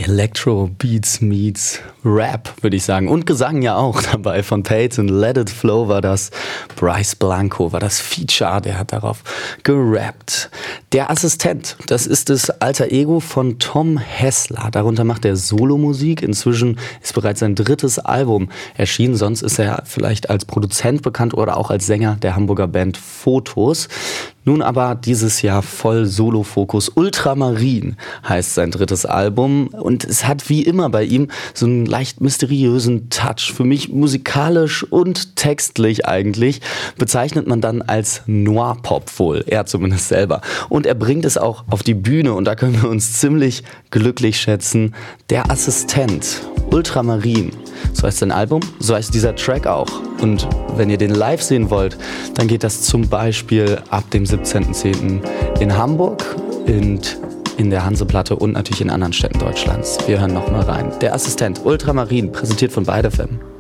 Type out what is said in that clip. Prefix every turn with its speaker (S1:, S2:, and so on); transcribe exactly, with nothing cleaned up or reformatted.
S1: Electro Beats meets Rap, würde ich sagen. Und Gesang ja auch dabei von Peyton. Let It Flow war das. Bryce Blanco war das Feature, der hat darauf gerappt. Der Assistent, das ist das alter Ego von Tom Hessler. Darunter macht er Solomusik. Inzwischen ist bereits sein drittes Album erschienen. Sonst ist er vielleicht als Produzent bekannt oder auch als Sänger der Hamburger Band Fotos. Nun aber dieses Jahr voll Solo-Fokus. Ultramarin heißt sein drittes Album. Und es hat wie immer bei ihm so einen leicht mysteriösen Touch. Für mich musikalisch und textlich eigentlich bezeichnet man dann als Noir-Pop wohl. Er zumindest selber. Und er bringt es auch auf die Bühne. Und da können wir uns ziemlich glücklich schätzen. Der Assistent. Ultramarin. So heißt sein Album, so heißt dieser Track auch. Und wenn ihr den live sehen wollt, dann geht das zum Beispiel ab dem siebzehnten zehnten in Hamburg, in, in der Hanseplatte und natürlich in anderen Städten Deutschlands. Wir hören nochmal rein. Der Assistent Ultramarin, präsentiert von Beide F M.